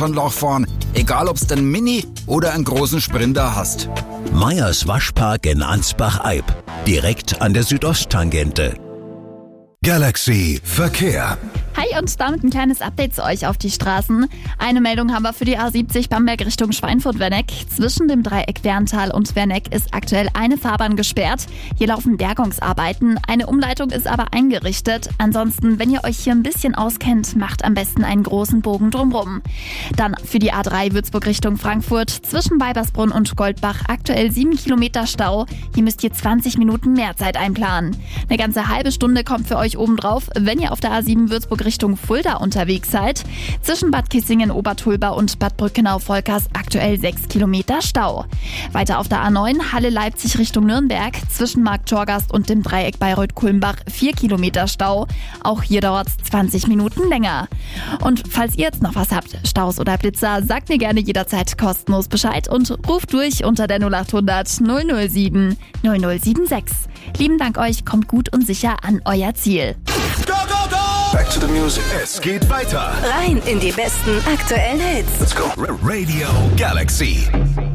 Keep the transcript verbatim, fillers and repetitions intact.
schon Loch vorn. Egal, ob's den Mini oder einen großen Sprinter hast. Meyers Waschpark in Ansbach-Eib. Direkt an der Südosttangente. Galaxy Verkehr. Hi und damit ein kleines Update zu euch auf die Straßen. Eine Meldung haben wir für die A siebzig Bamberg Richtung Schweinfurt-Werneck. Zwischen dem Dreieck Werntal und Werneck ist aktuell eine Fahrbahn gesperrt. Hier laufen Bergungsarbeiten. Eine Umleitung ist aber eingerichtet. Ansonsten, wenn ihr euch hier ein bisschen auskennt, macht am besten einen großen Bogen drumrum. Dann für die A drei Würzburg Richtung Frankfurt. Zwischen Weibersbrunn und Goldbach aktuell sieben Kilometer Stau. Hier müsst ihr zwanzig Minuten mehr Zeit einplanen. Eine ganze halbe Stunde kommt für euch obendrauf, wenn ihr auf der A sieben Würzburg Richtung Fulda unterwegs seid. Zwischen Bad Kissingen, Obertulba und Bad Brückenau-Volkers aktuell sechs Kilometer Stau. Weiter auf der A neun Halle-Leipzig Richtung Nürnberg. Zwischen Marktschorgast und dem Dreieck Bayreuth-Kulmbach vier Kilometer Stau. Auch hier dauert es zwanzig Minuten länger. Und falls ihr jetzt noch was habt, Staus oder Blitzer, sagt mir gerne jederzeit kostenlos Bescheid und ruft durch unter der null achthundert null null sieben null null sieben sechs. Lieben Dank euch, kommt gut und sicher an euer Ziel. Go, go, go! Back to the music. Es geht weiter. Rein in die besten aktuellen Hits. Let's go. Radio Galaxy.